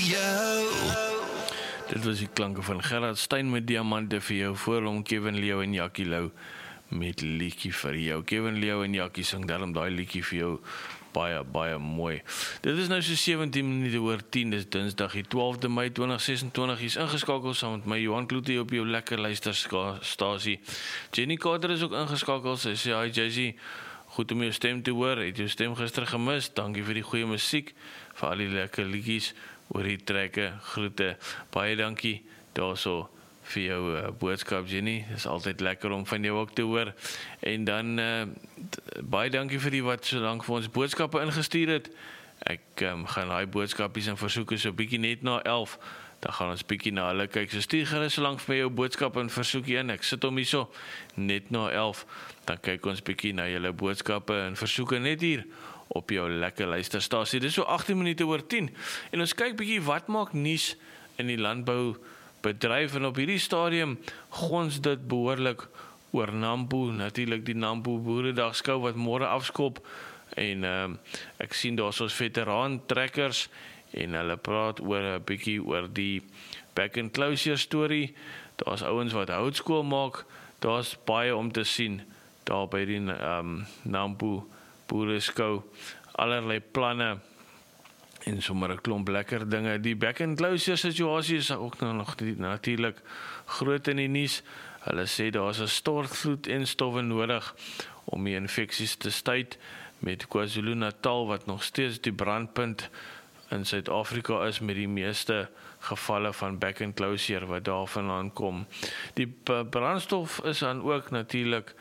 Dit was die klanke van Gerard Stein met Diamante vir jou, voor hom Kevin Leo en Jackie Lou met liedjie vir jou. Kevin Leo en Jackie sing daarom daai liedjie vir jou baie, baie mooi. Dit is nou so 17 minute oor 10, dis Dinsdag die 12de Mei 2026, is ingeskakel saam met my Johan Kloete op jou lekker luisterstasie. Jenny Carter is ook ingeskakel, sy sê, hi Jessie, goed om jou stem te hoor, het jou stem gister gemis, dankie vir die goeie musiek, vir al die lekker liedjies, oor die trekke, groete, baie dankie, daarso vir jou boodskap Jenny, is altyd lekker om van jou ook te hoor, en dan baie dankie vir die wat so lank vir ons boodskappe ingestuur het, ek gaan die boodskapies en versoeke so bietjie net na 11, dan gaan ons bietjie na hulle kyk, so stuur gerus so lank vir jou boodskap en versoekie in, ek sit hom hier so, net na 11, dan kyk ons bietjie na julle boodskappe en versoeke net hier, op jou lekker luisterstasie. Dit is so 18 minute oor 10. En ons kyk bietjie wat maak nuus in die landboubedryf, en op hierdie stadium gons dit behoorlik oor Nampo, natuurlik die Nampo Boeredagskou wat môre afskop, en ek sien daar is ons veteraan trekkers, en hulle praat oor 'n bietjie oor die back and closure story, daar is ouens wat houtskool maak, daar is baie om te sien, daar by die Nampo Boereskou, allerlei planne en sommer 'n klomp lekker dinge. Die back and closure situasie is ook nog natuurlik groot in die nuus. Hulle sê daar is 'n stortvloed en stowwe nodig om die infeksies te staai met KwaZulu-Natal wat nog steeds die brandpunt in Suid-Afrika is met die meeste gevalle van back and closure wat daarvandaan kom. Die brandstof is dan ook natuurlik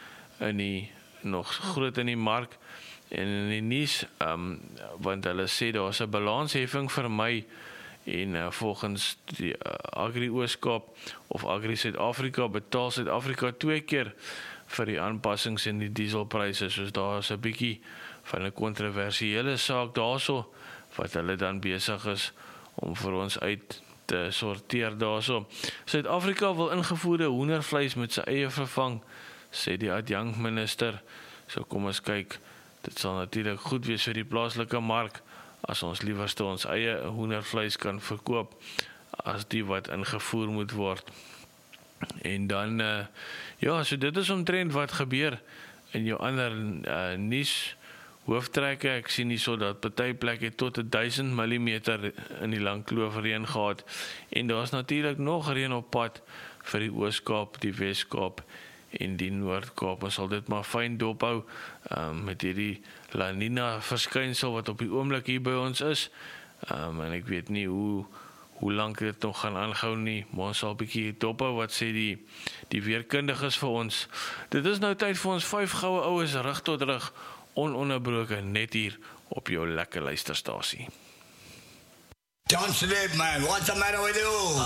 nog groot in die mark en in die nuus, want hulle sê daar is 'n balansheffing vermy, en volgens die Agri Oos-Kaap of Agri Suid-Afrika betaal Suid-Afrika 2 keer vir die aanpassings in die dieselpryse, soos daar is 'n bietjie van 'n kontroversiële saak daarso, wat hulle dan besig is om vir ons uit te sorteer daarso. Suid-Afrika wil ingevoerde hoendervleis met sy eie vervang, sê die adjunkminister. So kom ons kyk, dit sal natuurlik goed wees vir die plaaslike mark, as ons liewerste ons eie hoendervleis kan verkoop, as die wat ingevoer moet word. En dan, so dit is omtrent wat gebeur in jou ander nuus hooftrekke. Ek sien hierso dat party plekke tot 1000 mm in die Langkloof reën gehad, en daar is natuurlik nog reën op pad vir die Oos-Kaap, die Wes-Kaap en die Noord-Kaap. Ons sal dit maar fyn dophou met hierdie La Nina verskynsel wat op die oomblik hier by ons is, en ek weet nie hoe lank dit nog gaan aanhou nie, maar ons sal 'n bietjie dophou wat sê die weerkundiges vir ons. Dit is nou tyd vir ons 5 goue oues rug tot rug, ononderbroken, net hier op jou lekker luisterstasie. Don't sleep, man. What's the matter with you?